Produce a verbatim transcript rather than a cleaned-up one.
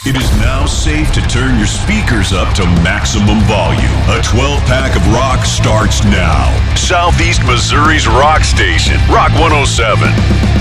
It is now safe to turn your speakers up to maximum volume. A twelve-pack of rock starts now. Southeast Missouri's rock station, Rock one oh seven.